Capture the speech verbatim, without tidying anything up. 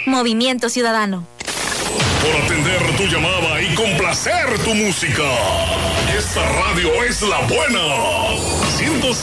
Movimiento Ciudadano. Por atender tu llamada y complacer tu música. Esta radio es la buena. ciento